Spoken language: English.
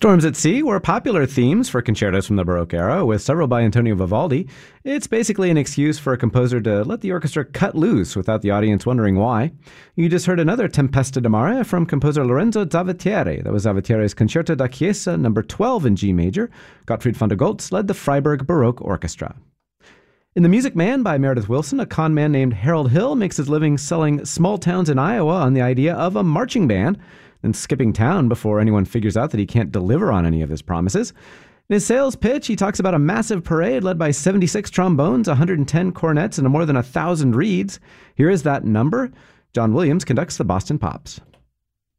Storms at Sea were popular themes for concertos from the Baroque era, with several by Antonio Vivaldi. It's basically an excuse for a composer to let the orchestra cut loose without the audience wondering why. You just heard another Tempesta di Mare from composer Lorenzo Zavatieri. That was Zavatieri's Concerto da Chiesa No. 12 in G major. Gottfried von der Goltz led the Freiburg Baroque Orchestra. In The Music Man by Meredith Willson, a con man named Harold Hill makes his living selling small towns in Iowa on the idea of a marching band, and skipping town before anyone figures out that he can't deliver on any of his promises. In his sales pitch, he talks about a massive parade led by 76 trombones, 110 cornets, and more than 1,000 reeds. Here is that number. John Williams conducts the Boston Pops.